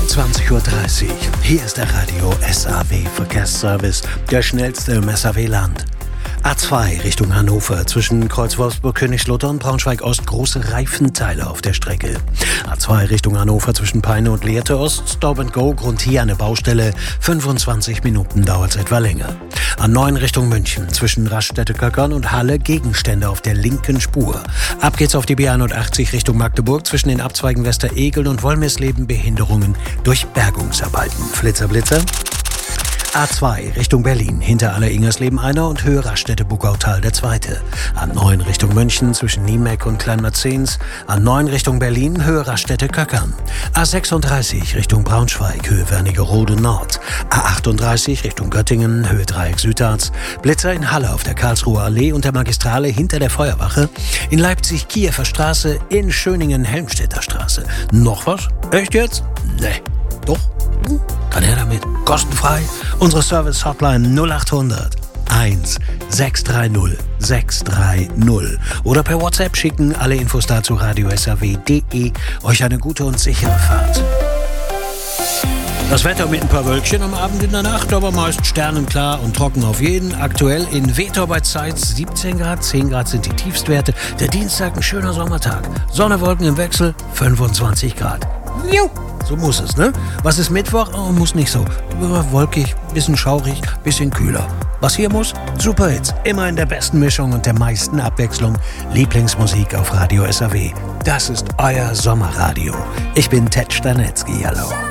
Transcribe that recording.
20:30 Uhr. Hier ist der Radio SAW Verkehrsservice, der schnellste im SAW-Land. A2 Richtung Hannover zwischen Kreuz Wolfsburg, Königslutter und Braunschweig-Ost große Reifenteile auf der Strecke. A2 Richtung Hannover zwischen Peine und Lehrte Ost, Stop and Go, Grund hier eine Baustelle, 25 Minuten dauert es etwa länger. A9 Richtung München zwischen Raststätte-Köckern und Halle Gegenstände auf der linken Spur. Ab geht's auf die B81 Richtung Magdeburg zwischen den Abzweigen Westeregeln und Wolmirsleben Behinderungen durch Bergungsarbeiten. Flitzer, Blitzer. A2 Richtung Berlin, hinter Aller-Ingersleben einer und Höhe Raststätte-Buckautal der zweite. A9 Richtung München zwischen Niemeck und Kleinmerzens. A9 Richtung Berlin, Höhe Raststätte-Köckern. A36 Richtung Braunschweig, Höhe Wernigerode Nord. A38 Richtung Göttingen, Höhe Dreieck Südharz. Blitzer in Halle auf der Karlsruher Allee und der Magistrale hinter der Feuerwache. In Leipzig Kiewer Straße, in Schöningen Helmstedter Straße. Noch was? Echt jetzt? Nee. Doch? Dann her damit. Kostenfrei. Unsere Service-Hotline 0800 1 630 630. Oder per WhatsApp schicken. Alle Infos dazu radio-saw.de. Euch eine gute und sichere Fahrt. Das Wetter mit ein paar Wölkchen am Abend in der Nacht, aber meist sternenklar und trocken auf jeden. Aktuell in Wetor bei Zeitz 17 Grad, 10 Grad sind die Tiefstwerte. Der Dienstag ein schöner Sommertag. Sonne, Wolken im Wechsel, 25 Grad. Juhu. So muss es, ne? Was ist Mittwoch? Oh, muss nicht so. Wolkig, bisschen schaurig, bisschen kühler. Was hier muss? Super Hits. Immer in der besten Mischung und der meisten Abwechslung. Lieblingsmusik auf Radio SAW. Das ist euer Sommerradio. Ich bin Ted Stanetzky. Hallo.